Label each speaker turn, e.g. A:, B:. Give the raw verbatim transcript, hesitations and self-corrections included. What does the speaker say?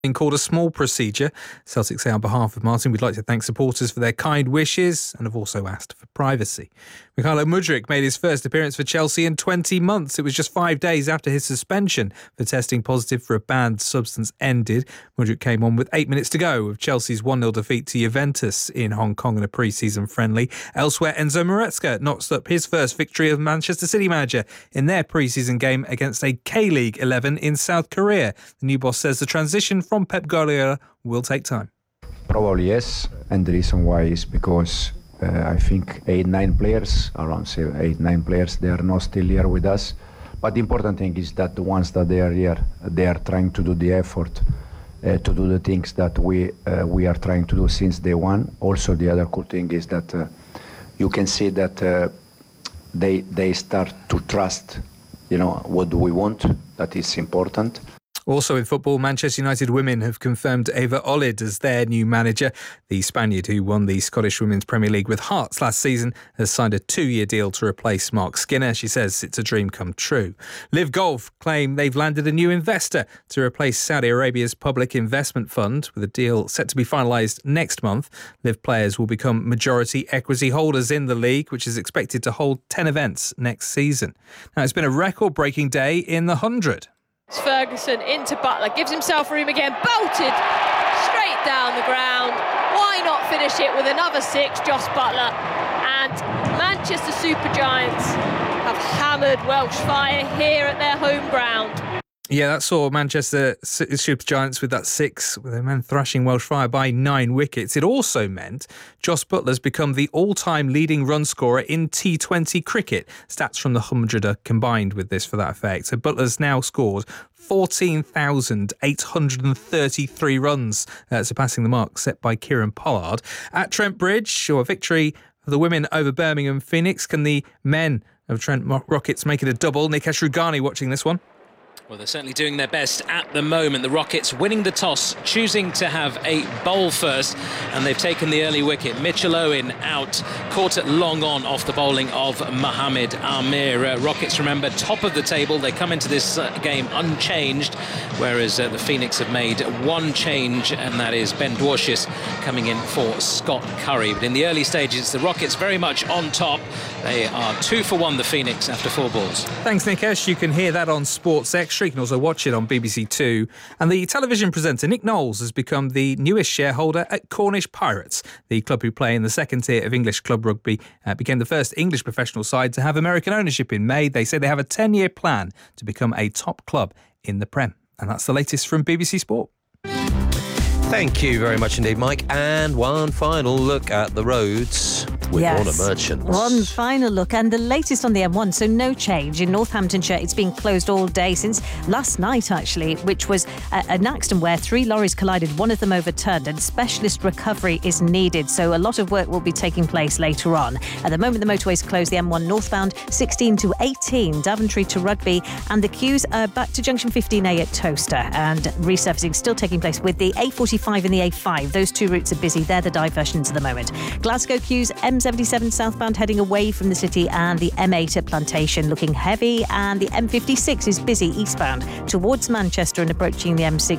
A: Been called a small procedure. Celtic say on behalf of Martin, we'd like to thank supporters for their kind wishes and have also asked for privacy. Mykhailo Mudryk made his first appearance for Chelsea in twenty months. It was just five days after his suspension for testing positive for a banned substance ended. Mudryk came on with eight minutes to go of Chelsea's one nil defeat to Juventus in Hong Kong in a pre-season friendly. Elsewhere, Enzo Maresca notched up his first victory of Manchester City manager in their pre-season game against a K-League eleven in South Korea. The new boss says the transition from Pep Guardiola will take time.
B: Probably yes, and the reason why is because uh, I think eight, nine players, around seven, eight, nine players, they are not still here with us. But the important thing is that the ones that they are here, they are trying to do the effort uh, to do the things that we uh, we are trying to do since day one. Also, the other cool thing is that uh, you can see that uh, they they start to trust, you know, what do we want. That is important.
A: Also in football, Manchester United women have confirmed Eva Olid as their new manager. The Spaniard who won the Scottish Women's Premier League with Hearts last season has signed a two-year deal to replace Mark Skinner. She says it's a dream come true. Liv Golf claim they've landed a new investor to replace Saudi Arabia's Public Investment Fund, with a deal set to be finalised next month. Liv players will become majority equity holders in the league, which is expected to hold ten events next season. Now, it's been a record-breaking day in the hundred.
C: Ferguson into Butler, gives himself room again, bolted straight down the ground. Why not finish it with another six, Jos Buttler? And Manchester Supergiants have hammered Welsh Fire here at their home ground.
A: Yeah, that saw Manchester Supergiants with that six, with their men thrashing Welsh Fire by nine wickets. It also meant Jos Buttler's become the all-time leading run scorer in T twenty cricket. Stats from the hundred are combined with this for that effect. So Buttler's now scored fourteen thousand eight hundred thirty-three runs, uh, surpassing the mark set by Kieran Pollard. At Trent Bridge, or a victory for the women over Birmingham Phoenix. Can the men of Trent Rockets make it a double? Nikesh Rugani watching this one.
D: Well, they're certainly doing their best at the moment. The Rockets winning the toss, choosing to have a bowl first, and they've taken the early wicket. Mitchell Owen out, caught it long on off the bowling of Mohamed Amir. Uh, Rockets, remember, top of the table. They come into this uh, game unchanged, whereas uh, the Phoenix have made one change, and that is Ben Dwarshuis coming in for Scott Curry. But in the early stages, the Rockets very much on top. They are two for one, the Phoenix, after four balls.
A: Thanks, Nikesh. You can hear that on Sports Extra. You can also watch it on B B C Two. And the television presenter Nick Knowles has become the newest shareholder at Cornish Pirates. The club who play in the second tier of English club rugby uh, became the first English professional side to have American ownership in May. They say they have a ten-year plan to become a top club in the Prem. And that's the latest from B B C Sport.
E: Thank you very much indeed, Mike. And one final look at the roads with
F: yes.
E: Orla Merchant.
F: One final look, and the latest on the M one, so no change. In Northamptonshire, it's been closed all day since last night, actually, which was a, an accident where three lorries collided, one of them overturned, and specialist recovery is needed. So a lot of work will be taking place later on. At the moment, the motorway is closed. The M one northbound, sixteen to eighteen, Daventry to Rugby, and the queues are back to junction fifteen A at Toaster, and resurfacing still taking place with the A forty-five and the A five. Those two routes are busy. They're the diversions at the moment. Glasgow queues, M seventy-seven southbound heading away from the city, and the M eight at Plantation looking heavy, and the M fifty-six is busy eastbound towards Manchester and approaching the M six